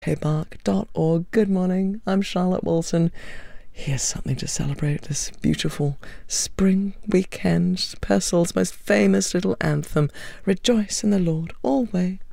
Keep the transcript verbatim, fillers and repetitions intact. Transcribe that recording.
k bark dot org. Good morning, I'm Charlotte Walton. Here's something to celebrate this beautiful spring weekend. Purcell's most famous little anthem, Rejoice in the Lord always.